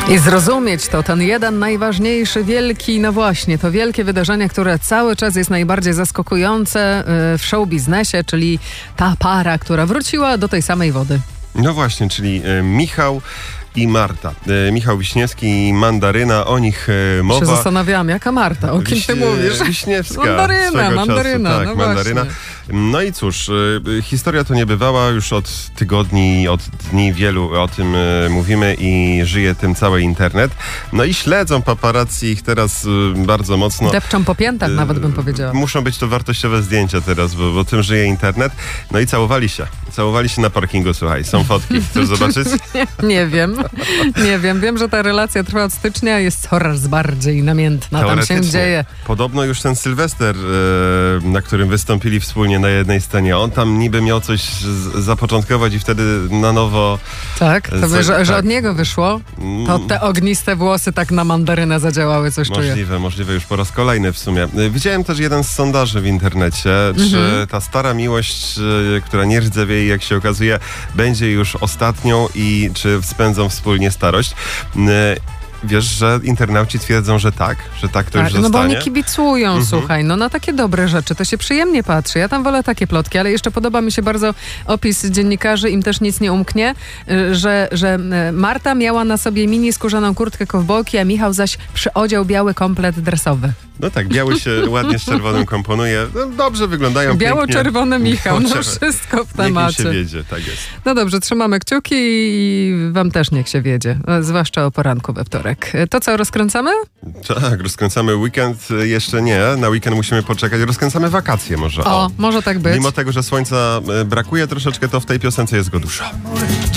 I zrozumieć to, ten jeden najważniejszy, wielki, no właśnie, to wielkie wydarzenie, które cały czas jest najbardziej zaskakujące w show biznesie, czyli ta para, która wróciła do tej samej wody. No właśnie, czyli Michał i Marta. Michał Wiśniewski i Mandaryna, o nich mowa. Się zastanawiałam, jaka Marta? O kim ty mówisz? Wiśniewska. Mandaryna, tak, no Mandaryna. właśnie. No i cóż, historia to niebywała, już od tygodni, od dni wielu o tym mówimy i żyje tym cały internet. No i śledzą paparazzi ich teraz bardzo mocno. Depczą po piętach nawet bym powiedziała. Muszą być to wartościowe zdjęcia teraz, bo tym żyje internet. No i całowali się. Całowali się na parkingu, słuchaj. Są fotki. Chcesz zobaczyć? Nie wiem. Wiem, że ta relacja trwa od stycznia, jest coraz bardziej namiętna. Tam się dzieje. Podobno już ten Sylwester, na którym wystąpili wspólnie na jednej scenie, on tam niby miał coś zapoczątkować i wtedy na nowo... Tak? Że od niego wyszło? To te ogniste włosy tak na Mandarynę zadziałały, coś czuję. Możliwe już po raz kolejny w sumie. Widziałem też jeden z sondaży w internecie, czy ta stara miłość, która nie rdzewieje, jak się okazuje, będzie już ostatnią i czy spędzą wspólnie starość. Wiesz, że internauci twierdzą, że tak to już zostanie. No bo oni kibicują, słuchaj, no na takie dobre rzeczy to się przyjemnie patrzy. Ja tam wolę takie plotki, ale jeszcze podoba mi się bardzo opis dziennikarzy, im też nic nie umknie, że Marta miała na sobie mini skórzaną kurtkę kowbojki, a Michał zaś przyodział biały komplet dresowy. No tak, biały się ładnie z czerwonym komponuje. No, dobrze wyglądają, biało-czerwony Michał, no wszystko w temacie. Niech się wiedzie, tak jest. No dobrze, trzymamy kciuki i wam też niech się wiedzie, zwłaszcza o poranku we wtorek. To co, rozkręcamy? Tak, rozkręcamy weekend, jeszcze nie, na weekend musimy poczekać, rozkręcamy wakacje może. Może tak być. Mimo tego, że słońca brakuje troszeczkę, to w tej piosence jest go dużo.